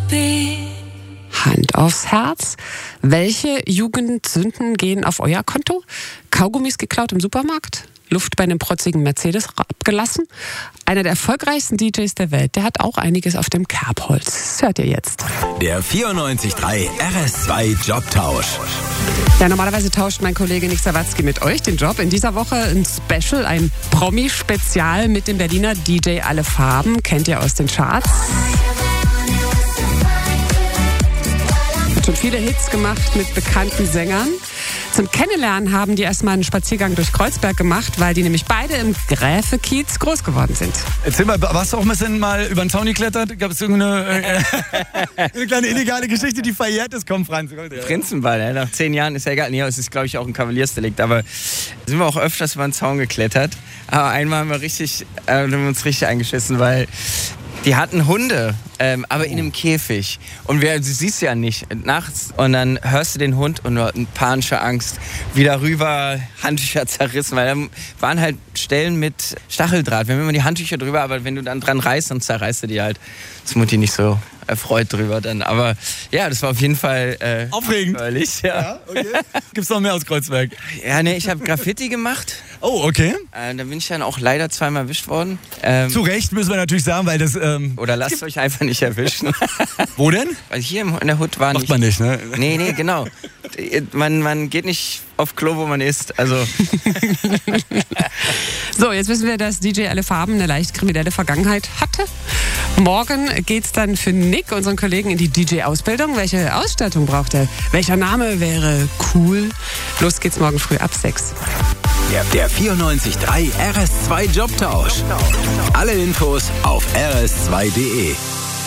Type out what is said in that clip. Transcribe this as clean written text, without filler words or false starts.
Hand aufs Herz. Welche Jugendsünden gehen auf euer Konto? Kaugummis geklaut im Supermarkt? Luft bei einem protzigen Mercedes abgelassen? Einer der erfolgreichsten DJs der Welt, der hat auch einiges auf dem Kerbholz. Das hört ihr jetzt. Der 94.3 RS2 Jobtausch. Ja, normalerweise tauscht mein Kollege Nick Sawatzki mit euch den Job. In dieser Woche ein Special, ein Promi-Spezial mit dem Berliner DJ Alle Farben. Kennt ihr aus den Charts. Hat schon viele Hits gemacht mit bekannten Sängern. Zum Kennenlernen haben die erstmal einen Spaziergang durch Kreuzberg gemacht, weil die nämlich beide im Gräfekiez groß geworden sind. Erzähl mal, warst du auch ein bisschen mal über den Zaun geklettert? Gab es irgendeine eine kleine illegale Geschichte, die verjährt ist? Komm, Franz. Prinzenball, ja, nach 10 Jahren ist ja egal. Nee, es ist, glaube ich, auch ein Kavaliersdelikt. Aber sind wir auch öfters über den Zaun geklettert. Aber einmal haben wir uns richtig eingeschissen, weil die hatten Hunde, aber in einem Käfig. Und du siehst ja nicht nachts. Und dann hörst du den Hund und nur panische Angst. Wieder rüber, Handtücher zerrissen. Weil da waren halt Stellen mit Stacheldraht. Wir haben immer die Handtücher drüber, aber wenn du dann dran reißt, dann zerreißt du die halt. Das ist Mutti nicht so erfreut drüber dann. Aber ja, das war auf jeden Fall aufregend. Ja. Okay. Gibt's noch mehr aus Kreuzberg? Ja, nee, ich habe Graffiti gemacht. Oh, okay. Da bin ich dann auch leider zweimal erwischt worden. Zu Recht müssen wir natürlich sagen, weil das... Oder lasst euch einfach nicht erwischen. Wo denn? Weil hier in der Hut war Macht man nicht, ne? Nee, genau. Man geht nicht auf Klo, wo man isst. Also. So, jetzt wissen wir, dass DJ Alle Farben eine leicht kriminelle Vergangenheit hatte. Morgen geht's dann für Nick, unseren Kollegen, in die DJ-Ausbildung. Welche Ausstattung braucht er? Welcher Name wäre cool? Los geht's morgen früh ab 6. Der 94.3 RS2 Jobtausch. Alle Infos auf rs2.de.